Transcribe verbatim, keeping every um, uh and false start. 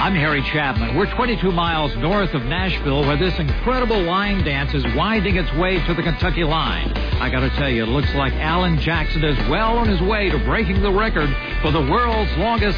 I'm Harry Chapman. We're twenty-two miles north of Nashville, where this incredible line dance is winding its way to the Kentucky line. I gotta tell you, it looks like Alan Jackson is well on his way to breaking the record for the world's longest